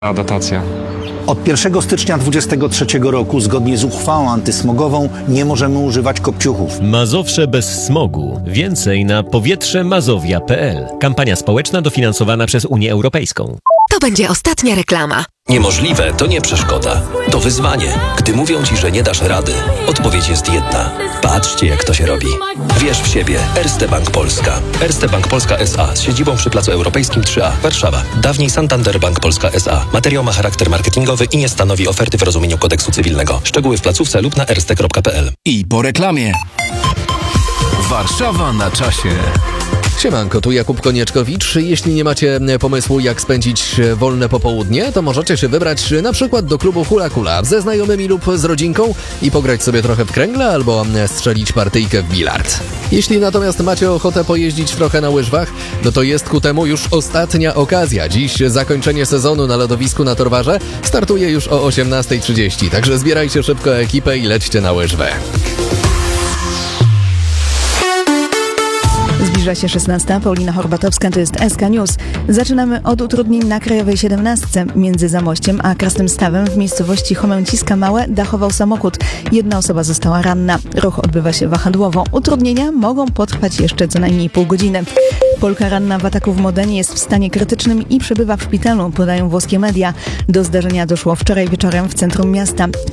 dotacja. Od 1 stycznia 2023 roku, zgodnie z uchwałą antysmogową, nie możemy używać kopciuchów. Mazowsze bez smogu. Więcej na powietrzemazowia.pl. Kampania społeczna dofinansowana przez Unię Europejską. To będzie ostatnia reklama. Niemożliwe to nie przeszkoda. To wyzwanie. Gdy mówią ci, że nie dasz rady, odpowiedź jest jedna. Patrzcie, jak to się robi. Wierz w siebie. Erste Bank Polska. Erste Bank Polska S.A. z siedzibą przy Placu Europejskim 3A, Warszawa. Dawniej Santander Bank Polska S.A. Materiał ma charakter marketingowy i nie stanowi oferty w rozumieniu kodeksu cywilnego. Szczegóły w placówce lub na erste.pl. I po reklamie. Warszawa na czasie. Siemanko, tu Jakub Konieczkowicz. Jeśli nie macie pomysłu, jak spędzić wolne popołudnie, to możecie się wybrać na przykład do klubu Hula Kula ze znajomymi lub z rodzinką i pograć sobie trochę w kręgle albo strzelić partyjkę w bilard. Jeśli natomiast macie ochotę pojeździć trochę na łyżwach, no to jest ku temu już ostatnia okazja. Dziś zakończenie sezonu na lodowisku na Torwarze startuje już o 18:30, także zbierajcie szybko ekipę i lećcie na łyżwę. Zbliża się 16. Paulina Horbatowska, to jest SK News. Zaczynamy od utrudnień na Krajowej 17. Między Zamościem a Krasnym-Stawem w miejscowości Chomęciska Małe dachował samochód. Jedna osoba została ranna. Ruch odbywa się wahadłowo. Utrudnienia mogą potrwać jeszcze co najmniej pół godziny. Polka ranna w ataku w Modenie jest w stanie krytycznym i przebywa w szpitalu, podają włoskie media. Do zdarzenia doszło wczoraj wieczorem w centrum miasta.